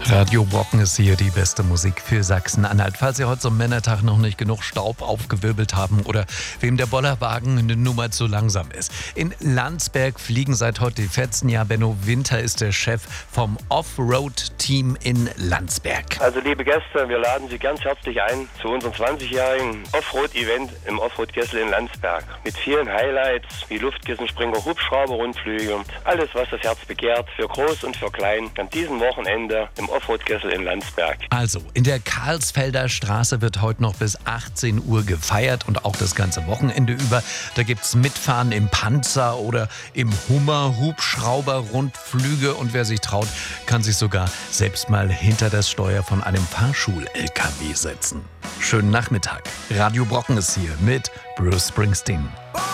Radio Brocken ist hier die beste Musik für Sachsen-Anhalt. Falls Sie heute zum Männertag noch nicht genug Staub aufgewirbelt haben oder wem der Bollerwagen eine Nummer zu langsam ist. In Landsberg fliegen seit heute die Fetzen. Ja, Benno Winter ist der Chef vom Offroad-Team in Landsberg. Also liebe Gäste, wir laden Sie ganz herzlich ein zu unserem 20-jährigen Offroad-Event im Offroad-Kessel in Landsberg. Mit vielen Highlights wie Luftkissenspringer, Hubschrauber, Rundflüge, alles was das Herz begehrt, für groß und für klein, an diesem Wochenende im Offroad-Kessel in Landsberg. Also, in der Karlsfelder Straße wird heute noch bis 18 Uhr gefeiert und auch das ganze Wochenende über. Da gibt's Mitfahren im Panzer oder im Hummer, Hubschrauber, Rundflüge und wer sich traut, kann sich sogar selbst mal hinter das Steuer von einem Fahrschul-LKW setzen. Schönen Nachmittag. Radio Brocken ist hier mit Bruce Springsteen.